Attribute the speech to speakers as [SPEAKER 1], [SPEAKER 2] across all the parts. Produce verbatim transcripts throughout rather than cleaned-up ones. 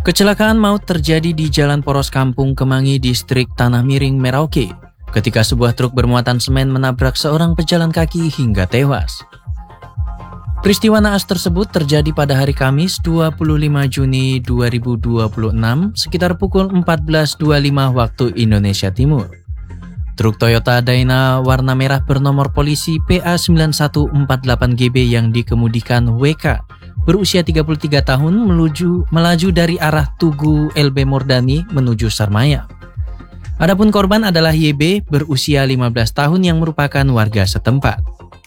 [SPEAKER 1] Kecelakaan maut terjadi di Jalan Poros Kampung Kemangi, Distrik Tanah Miring, Merauke, ketika sebuah truk bermuatan semen menabrak seorang pejalan kaki hingga tewas. Peristiwa naas tersebut terjadi pada hari Kamis dua puluh lima Juni dua ribu dua puluh enam sekitar pukul empat belas dua puluh lima waktu Indonesia Timur. Truk Toyota Dyna warna merah bernomor polisi P A sembilan satu empat delapan G B yang dikemudikan W K berusia tiga puluh tiga tahun meluju, melaju dari arah Tugu L B Mordani menuju Sarmaya. Adapun korban adalah Y B berusia lima belas tahun yang merupakan warga setempat.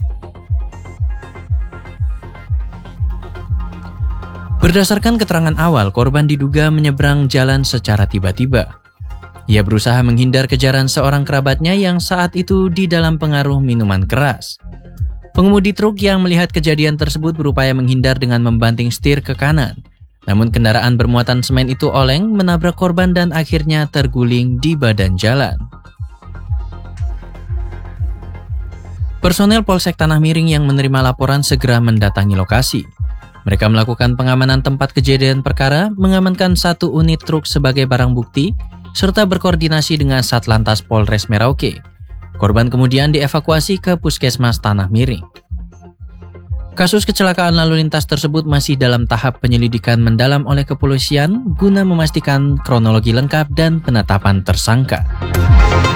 [SPEAKER 1] Berdasarkan keterangan awal, korban diduga menyeberang jalan secara tiba-tiba. Ia berusaha menghindar kejaran seorang kerabatnya yang saat itu di dalam pengaruh minuman keras. Pengemudi truk yang melihat kejadian tersebut berupaya menghindar dengan membanting setir ke kanan. Namun kendaraan bermuatan semen itu oleng, menabrak korban dan akhirnya terguling di badan jalan. Personel Polsek Tanah Miring yang menerima laporan segera mendatangi lokasi. Mereka melakukan pengamanan tempat kejadian perkara, mengamankan satu unit truk sebagai barang bukti, serta berkoordinasi dengan Satlantas Polres Merauke. Korban kemudian dievakuasi ke Puskesmas Tanah Miring. Kasus kecelakaan lalu lintas tersebut masih dalam tahap penyelidikan mendalam oleh kepolisian guna memastikan kronologi lengkap dan penetapan tersangka.